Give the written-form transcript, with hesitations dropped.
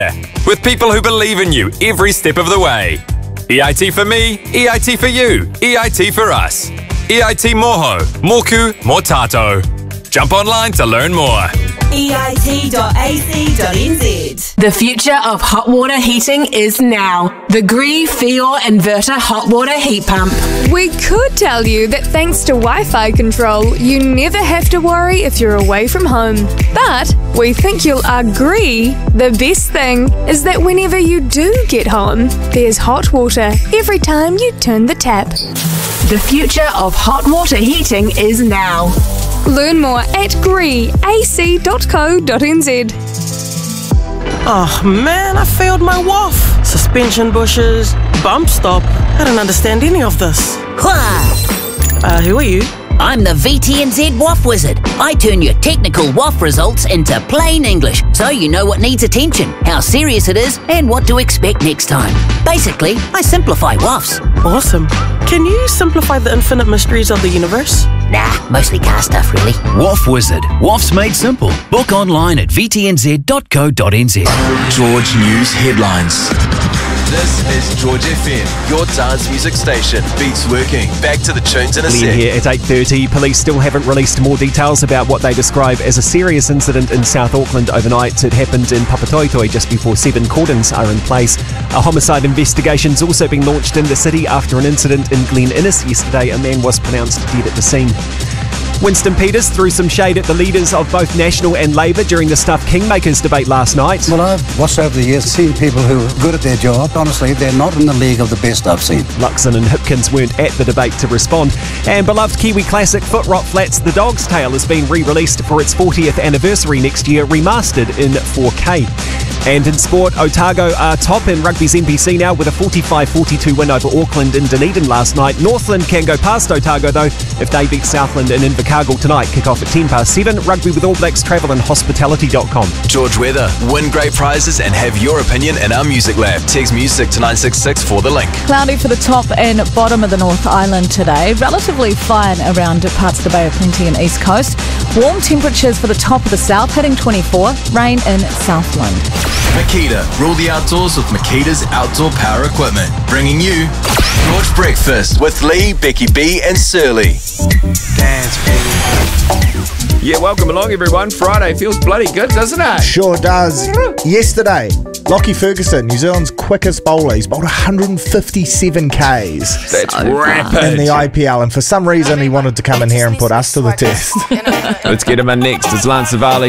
with people who believe in you every step of the way. EIT for me, EIT for you, EIT for us. EIT Moho, Moku, Motato. Jump online to learn more. EIT.ac.nz. The future of hot water heating is now. The Gree Fior Inverter Hot Water Heat Pump. We could tell you that thanks to Wi-Fi control, you never have to worry if you're away from home. But we think you'll agree the best thing is that whenever you do get home, there's hot water every time you turn the tap. The future of hot water heating is now. Learn more at greeac.co.nz. Oh man, I failed my WAF. Suspension bushes, bump stop. I don't understand any of this. Who are you? I'm the VTNZ WAF Wizard. I turn your technical WAF results into plain English, so you know what needs attention, how serious it is, and what to expect next time. Basically, I simplify WAFs. Awesome. Can you simplify the infinite mysteries of the universe? Nah, mostly car stuff, really. WAF Wizard. WAFs made simple. Book online at vtnz.co.nz. George News Headlines. This is George FM, your dance music station. Beats working. Back to the tunes in a sec. Here at 8:30, police still haven't released more details about what they describe as a serious incident in South Auckland overnight. It happened in Papatoetoe just before 7. Cordons are in place. A homicide investigation's also been launched in the city after an incident in Glen Innes yesterday. A man was pronounced dead at the scene. Winston Peters threw some shade at the leaders of both National and Labour during the Stuff Kingmakers debate last night. Well, I've watched over the years, seen people who are good at their job. Honestly, they're not in the league of the best I've seen. Luxon and Hipkins weren't at the debate to respond. And beloved Kiwi classic Foot Rot Flats The Dog's Tale has been re-released for its 40th anniversary next year, remastered in 4K. And in sport, Otago are top in rugby's NPC now with a 45-42 win over Auckland in Dunedin last night. Northland can go past Otago though if they beat Southland in Invercargill tonight. Kick off at 7:10. Rugby with All Blacks travel and hospitality.com. George Weather. Win great prizes and have your opinion in our music lab. Text music to 966 for the link. Cloudy for the top and bottom of the North Island today. Relatively fine around parts of the Bay of Plenty and East Coast. Warm temperatures for the top of the south, hitting 24. Rain in Southland. Makita. Rule the outdoors with Makita's outdoor power equipment. Bringing you George Breakfast with Lee, Becky B and Surly. Dance, baby. Yeah, welcome along everyone. Friday feels bloody good, doesn't it? Sure does. Yesterday, Lockie Ferguson, New Zealand's quickest bowler, he's bowled 157 Ks. That's rapid. In the IPL, and for some reason he wanted to come in here and put us to the test. Let's get him in next. It's Lance Savali.